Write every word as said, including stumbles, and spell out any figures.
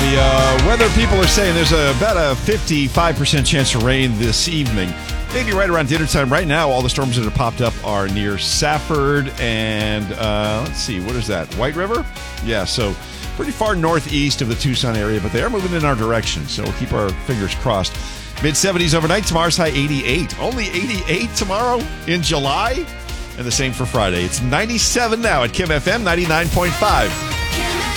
the uh, weather people are saying there's a, about a fifty-five percent chance of rain this evening. Maybe right around dinner time. Right now, all the storms that have popped up are near Safford and, uh, let's see, what is that? White River? Yeah, so pretty far northeast of the Tucson area, but they are moving in our direction, so we'll keep our fingers crossed. mid seventies overnight. Tomorrow's high eighty-eight. Only eighty-eight tomorrow in July? And the same for Friday. It's ninety-seven now at Kim F M ninety-nine point five.